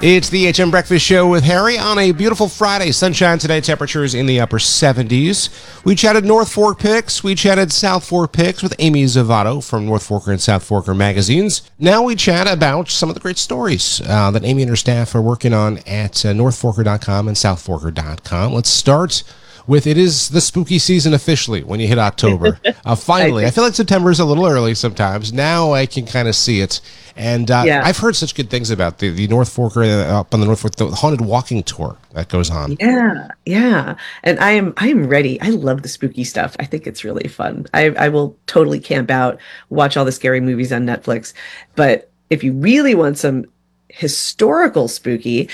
It's the HM Breakfast Show with Harry on a beautiful Friday. Sunshine today, temperatures in the upper 70s. We chatted North Fork picks. We chatted South Fork picks with Amy Zavato from North Forker and South Forker magazines. Now we chat about some of the great stories that Amy and her staff are working on at northforker.com and southforker.com. Let's start with it is the spooky season officially when you hit October. Finally, I feel like September is a little early sometimes. Now I can kind of see it. And I've heard such good things about the North Forker up on the North Fork, the haunted walking tour that goes on. Yeah. And I am ready. I love the spooky stuff. I think it's really fun. I will totally camp out, watch all the scary movies on Netflix. But if you really want some historical spooky,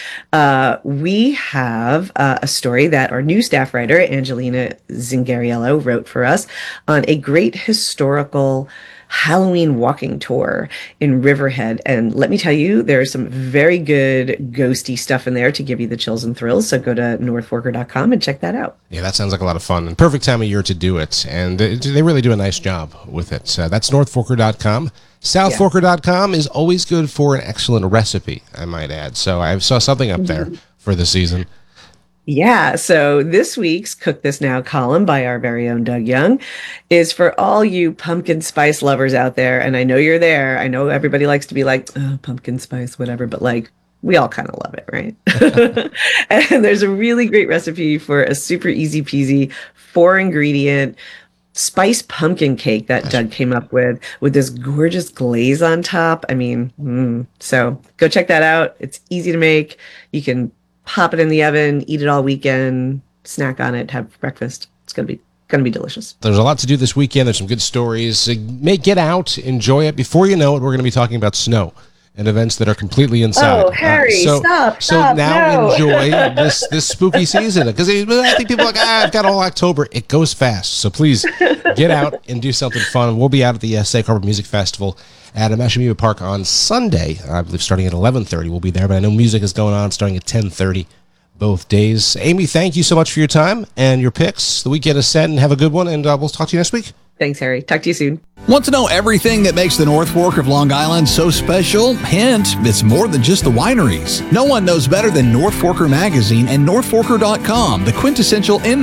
we have a story that our new staff writer, Angelina Zingariello, wrote for us on a great historical Halloween walking tour in Riverhead. And let me tell you, there's some very good ghosty stuff in there to give you the chills and thrills. So go to northforker.com and check that out. Yeah, that sounds like a lot of fun and perfect time of year to do it. And they really do a nice job with it. That's northforker.com. Southforker.com is always good for an excellent recipe, I might add. So I saw something up there for the season. Yeah, so this week's Cook This Now column by our very own Doug Young is for all you pumpkin spice lovers out there. And I know you're there. I know everybody likes to be like, oh, pumpkin spice, whatever. But like, we all kind of love it, right? And there's a really great recipe for a super easy peasy 4-ingredient spice pumpkin cake that Doug came up with this gorgeous glaze on top. I mean, so go check that out. It's easy to make. You can pop it in the oven, eat it all weekend, snack on it, have breakfast. It's gonna be delicious. There's a lot to do this weekend. There's some good stories. Get out, enjoy it. Before you know it, we're going to be talking about snow and events that are completely inside. Oh, Harry, stop! So now no. Enjoy this spooky season, because I think people are like, I've got all October. It goes fast. So please get out and do something fun. We'll be out at the Sag Harbor Music Festival at Mashemeva Park on Sunday. I believe starting at 11:30. We'll be there, but I know music is going on starting at 10:30 both days. Amy, thank you so much for your time and your picks. The weekend is set, and have a good one, and we'll talk to you next week. Thanks, Harry. Talk to you soon. Want to know everything that makes the North Fork of Long Island so special? Hint, it's more than just the wineries. No one knows better than North Forker Magazine and northforker.com, the quintessential